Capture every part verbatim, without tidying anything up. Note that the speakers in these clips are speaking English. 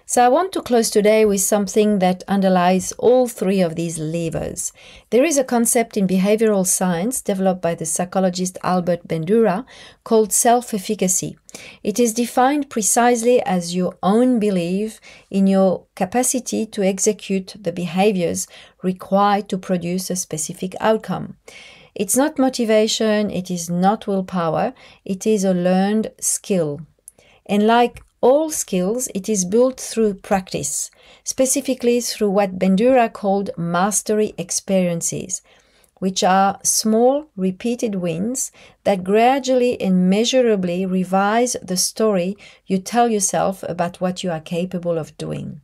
So I want to close today with something that underlies all three of these levers. There is a concept in behavioral science developed by the psychologist Albert Bandura called self-efficacy. It is defined precisely as your own belief in your capacity to execute the behaviors required to produce a specific outcome. It's not motivation, it is not willpower, it is a learned skill. And like all skills, it is built through practice, specifically through what Bandura called mastery experiences, which are small, repeated wins that gradually and measurably revise the story you tell yourself about what you are capable of doing.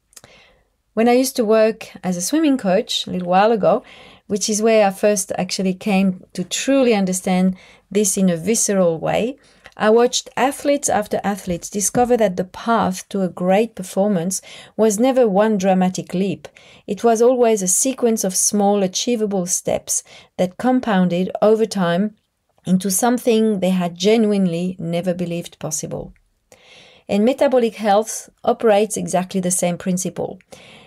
When I used to work as a swimming coach a little while ago, which is where I first actually came to truly understand this in a visceral way, I watched athletes after athletes discover that the path to a great performance was never one dramatic leap. It was always a sequence of small, achievable steps that compounded over time into something they had genuinely never believed possible. And metabolic health operates exactly the same principle.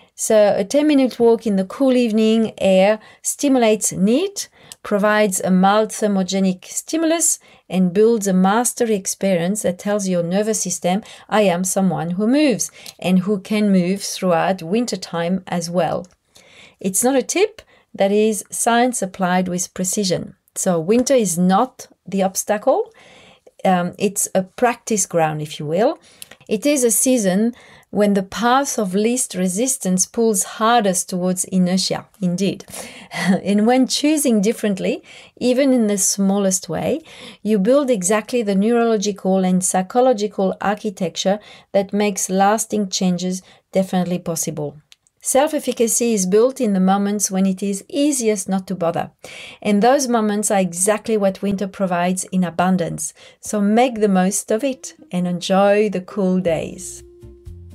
So a ten-minute walk in the cool evening air stimulates NEAT, provides a mild thermogenic stimulus, and builds a mastery experience that tells your nervous system, I am someone who moves, and who can move throughout wintertime as well. It's not a tip, that is science applied with precision. So winter is not the obstacle. Um, it's a practice ground, if you will. It is a season when the path of least resistance pulls hardest towards inertia, indeed. And when choosing differently, even in the smallest way, you build exactly the neurological and psychological architecture that makes lasting changes definitely possible. Self-efficacy is built in the moments when it is easiest not to bother. And those moments are exactly what winter provides in abundance. So make the most of it and enjoy the cool days.